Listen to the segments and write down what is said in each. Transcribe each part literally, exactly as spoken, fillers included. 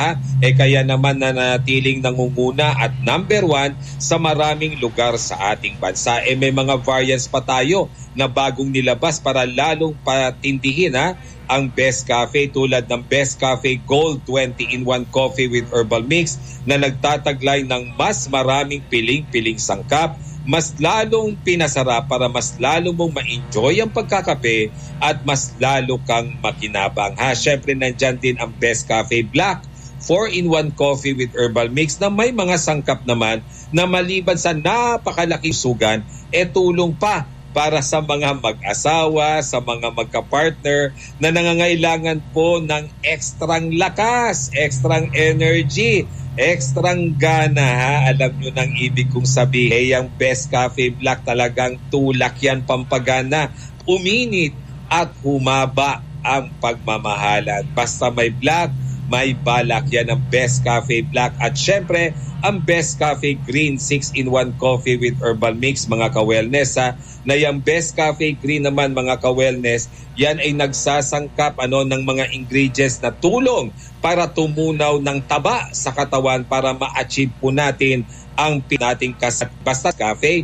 ha, eh kaya naman nanatiling nangunguna at number one sa maraming lugar sa ating bansa. Eh may mga variants pa tayo na bagong nilabas para lalong patindihin ha ang Best Cafe, tulad ng Best Cafe Gold twenty in one Coffee with Herbal Mix na nagtataglay ng mas maraming piling-piling sangkap, mas lalong pinasarap para mas lalo mong ma-enjoy ang pagkakape at mas lalo kang makinabang. Ha, syempre nandyan din ang Best Cafe Black four in one Coffee with Herbal Mix na may mga sangkap naman na maliban sa napakalaking sugan, e tulong pa para sa mga mag-asawa, sa mga magka-partner na nangangailangan po ng ekstrang lakas, ekstrang energy, ekstrang gana. Ha? Alam nyo nang ibig kong sabihin, eh, yung Best Cafe Black talagang tulak yan pampagana. Uminit at humaba ang pagmamahalan. Basta may black, may balak yan ang Best Cafe Black. At syempre, ang Best Cafe Green six in one Coffee with Herbal Mix, mga ka-wellness ha, na yung Best Cafe Green naman mga ka-wellness, yan ay nagsasangkap ano ng mga ingredients na tulong para tumunaw ng taba sa katawan para ma-achieve po natin ang pinating kasat. Basta Cafe,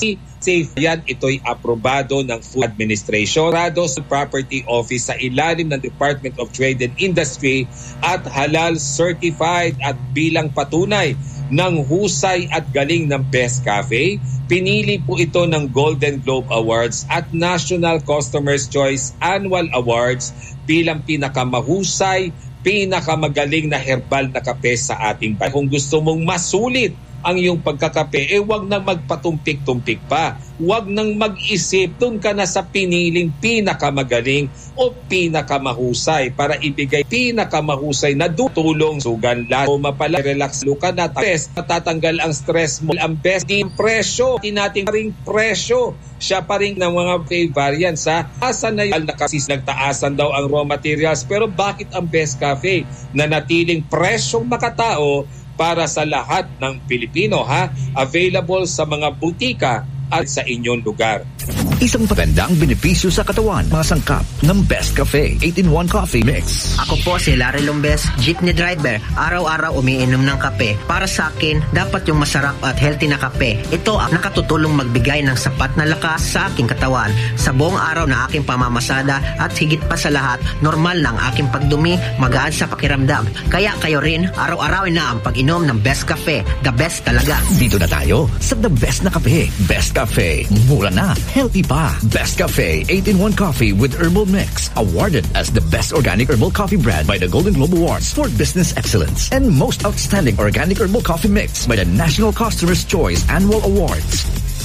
safe yan, ito'y aprobado ng Food Administration, aprobado sa Property Office sa ilalim ng Department of Trade and Industry at halal certified at bilang patunay ng husay at galing ng Best Cafe. Pinili po ito ng Golden Globe Awards at National Customer's Choice Annual Awards bilang pinakamahusay, pinakamagaling na herbal na kape sa ating bansa. Kung gusto mong masulit ang iyong pagkakape, eh wag nang magpatumpik-tumpik pa. Wag nang mag-isip, doon ka na sa piniling pinakamagaling o pinakamahusay para ibigay pinakamahusay na tutulong sugan lahat o mapala, relax luka na test, matatanggal ang stress mo. Ang best din presyo, tinating ring presyo, siya pa rin ng mga variants ha. Asa na yung nakasis, nagtaasan daw ang raw materials, pero bakit ang Best Cafe na natiling presyong makatao para sa lahat ng Pilipino ha? Available sa mga butika at sa inyong lugar. Isang patandang benepisyo sa katawan, mga sangkap ng Best Cafe eight in one Coffee Mix. Ako po si Larry Lombes, jeepney driver. Araw-araw umiinom ng kape. Para sa akin, dapat yung masarap at healthy na kape. Ito ang nakatutulong magbigay ng sapat na lakas sa aking katawan sa buong araw na aking pamamasada at higit pa sa lahat, normal na ang aking pagdumi, magaan sa pakiramdam. Kaya kayo rin, araw-arawin na ang pag-inom ng Best Cafe. The best talaga. Dito na tayo sa the best na kape. Best Cafe. Mura na. Healthy pa. Best Cafe eight in one Coffee with Herbal Mix. Awarded as the best organic herbal coffee brand by the Golden Globe Awards for Business Excellence. And most outstanding organic herbal coffee mix by the National Customer's Choice Annual Awards.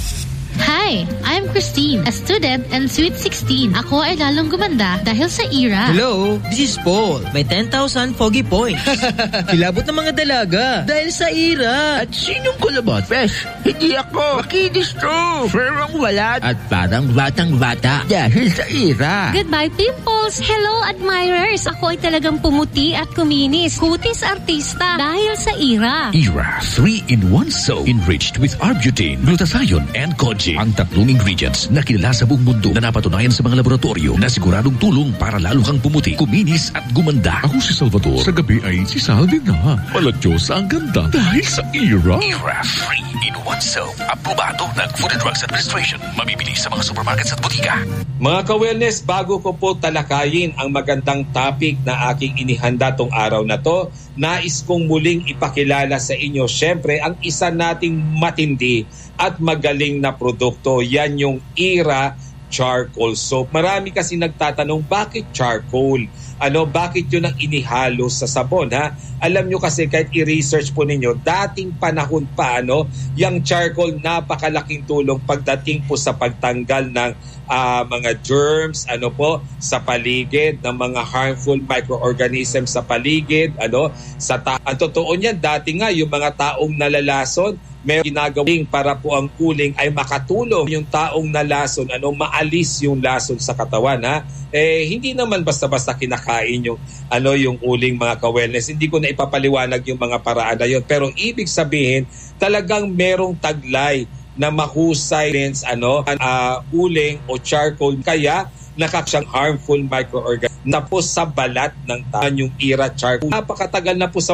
Hi, I'm Christine, a student and sweet sixteen. Ako ay lalong gumanda dahil sa E R A. Hello, this is Paul. May ten thousand foggy points. Kilabot ng mga dalaga dahil sa E R A. At sinong kulabot? Fresh, hindi ako. Makinis to. Ferang walat. At parang batang-bata dahil sa E R A. Goodbye, pimples. Hello, admirers. Ako ay talagang pumuti at kuminis. Kutis artista dahil sa E R A. E R A three in one soap enriched with Arbutin, glutathione, and Koji. Ang tatlong ingredients na kilala sa buong mundo na napatunayan sa mga laboratorio na siguradong tulong para lalo kang pumuti, kuminis at gumanda. Ako si Salvador. Sa gabi ay si Salvi na. Maladyosa ang ganda dahil sa E R A. E R A three in one soap. Aprobado ng Food and Drugs Administration. Mabibili sa mga supermarkets at butika. Mga ka-wellness, bago ko po talakayin ang magandang topic na aking inihanda tong araw na to, nais kong muling ipakilala sa inyo syempre ang isa nating matindi at magaling na produkto. Yan yung E R A Charcoal Soap. Marami kasi nagtatanong, bakit charcoal? Ano, bakit yun ang inihalo sa sabon, ha? Alam nyo kasi, kahit i-research po ninyo, dating panahon pa, ano, yung charcoal, napakalaking tulong pagdating po sa pagtanggal ng uh, mga germs, ano po, sa paligid, ng mga harmful microorganisms sa paligid, ano, sa ta- ang totoo niyan, dati nga, yung mga taong nalalason, may ginagawing para po ang uling ay makatulong yung taong nalason, ano, maalis yung lason sa katawan, ha? Eh, hindi naman basta-basta kinakain yung, ano, yung uling, mga ka-wellness. Hindi ko na ipapaliwanag yung mga paraan na yun. Pero ibig sabihin, talagang merong taglay na mahusay rin, ano, uh, uling o charcoal. Kaya, nakaksang harmful microorganism na po sa balat ng taon yung E R A charcoal. Napakatagal na po sa